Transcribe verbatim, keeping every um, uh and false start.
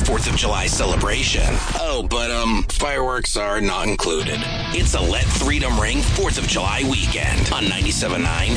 fourth of July celebration. Oh, but, um, fireworks are not included. It's a Let Freedom Ring fourth of July weekend on ninety-seven point nine